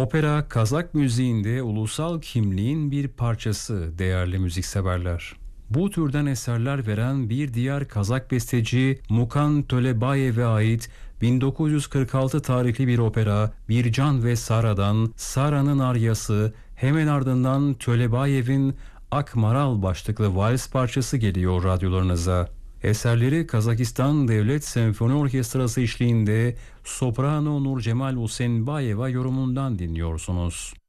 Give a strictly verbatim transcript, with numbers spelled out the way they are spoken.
Opera, Kazak müziğinde ulusal kimliğin bir parçası değerli müzikseverler. Bu türden eserler veren bir diğer Kazak besteci Mukan Tölebayev'e ait bin dokuz yüz kırk altı tarihli bir opera Bircan ve Sara'dan Sara'nın Aryası, hemen ardından Tölebayev'in Akmaral başlıklı vals parçası geliyor radyolarınıza. Eserleri Kazakistan Devlet Senfoni Orkestrası eşliğinde soprano Nurcemal Usenbayeva yorumundan dinliyorsunuz.